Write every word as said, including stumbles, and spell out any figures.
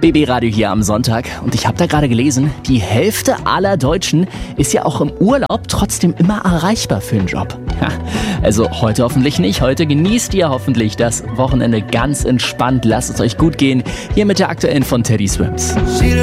B B Radio hier am Sonntag und ich habe da gerade gelesen, die Hälfte aller Deutschen ist ja auch im Urlaub trotzdem immer erreichbar für einen Job. Ja, also heute hoffentlich nicht, heute genießt ihr hoffentlich das Wochenende ganz entspannt, lasst es euch gut gehen, hier mit der aktuellen von Teddy Swims.